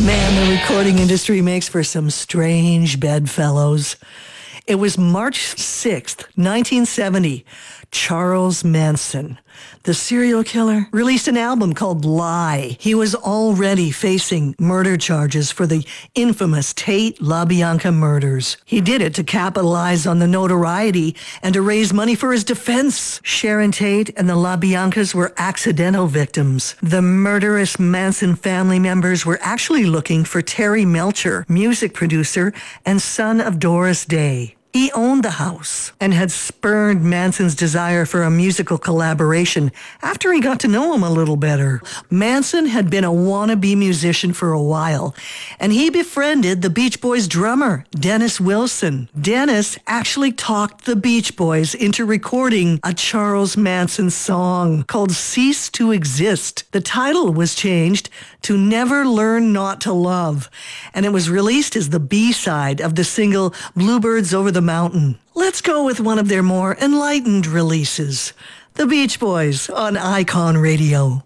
Man, the recording industry makes for some strange bedfellows. It was March 6th, 1970. Charles Manson, the serial killer, released an album called Lie. He was already facing murder charges for the infamous Tate LaBianca murders. He did it to capitalize on the notoriety and to raise money for his defense. Sharon Tate and the LaBiancas were accidental victims. The murderous Manson family members were actually looking for Terry Melcher, music producer and son of Doris Day. He owned the house and had spurned Manson's desire for a musical collaboration after he got to know him a little better. Manson had been a wannabe musician for a while, and he befriended the Beach Boys drummer, Dennis Wilson. Dennis actually talked the Beach Boys into recording a Charles Manson song called Cease to Exist. The title was changed to Never Learn Not to Love, and it was released as the B-side of the single Bluebirds Over the Mountain. Let's go with one of their more enlightened releases. The Beach Boys on Icon Radio.